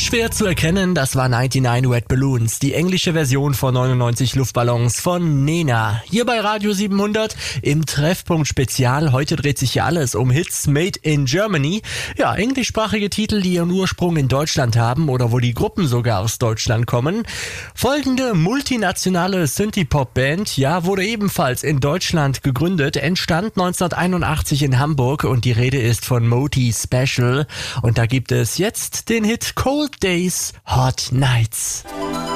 Schwer zu erkennen, das war 99 Wet Balloons, die englische Version von 99 Luftballons von Nena. Hier bei Radio 700 im Treffpunkt Spezial. Heute dreht sich hier alles um Hits made in Germany. Ja, englischsprachige Titel, die ihren Ursprung in Deutschland haben oder wo die Gruppen sogar aus Deutschland kommen. Folgende multinationale Synthie-Pop-Band, ja, wurde ebenfalls in Deutschland gegründet, entstand 1981 in Hamburg und die Rede ist von Moti Special. Und da gibt es jetzt den Hit Cold Days, Hot Nights.